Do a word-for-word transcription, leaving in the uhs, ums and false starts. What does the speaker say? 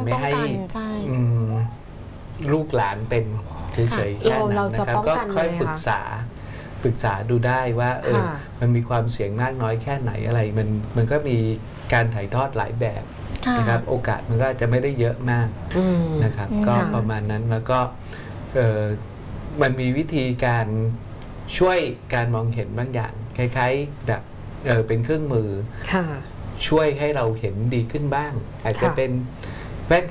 ไม่ให้ลูกหลานเป็นเฉยๆแค่นั้นนะครับก็ค่อยปรึกษาปรึกษาดูได้ว่าเออมันมีความเสี่ยงมากน้อยแค่ไหนอะไรมันมันก็มีการถ่ายทอดหลายแบบนะครับโอกาสมันก็จะไม่ได้เยอะมากนะครับก็ประมาณนั้นแล้วก็เออมันมีวิธีการช่วยการมองเห็นบางอย่างคล้ายๆแบบเออเป็นเครื่องมือช่วยให้เราเห็นดีขึ้นบ้างอาจจะเป็น